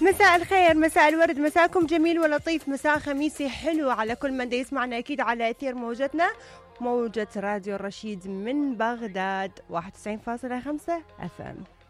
مساء الخير، مساء الورد، مساكم جميل ولطيف، مساء خميسي حلو على كل من يسمعنا أكيد على أثير موجتنا، موجة راديو الرشيد من بغداد 91.5 FM.